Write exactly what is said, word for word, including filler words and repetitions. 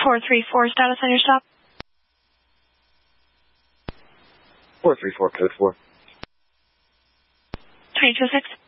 four three four, status on your stop. four three four, code four. three two six.